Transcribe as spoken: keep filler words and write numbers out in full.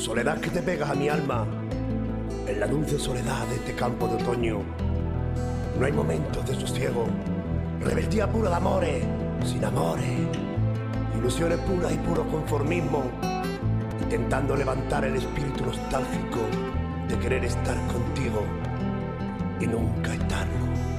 Soledad che te pegas a mi alma en la dulce soledad de este campo de otoño. No hay momentos de sosiego, rebeldía pura de amores, sin amores, ilusiones puras y puro conformismo, intentando levantar el espíritu nostálgico de querer estar contigo y nunca estarlo.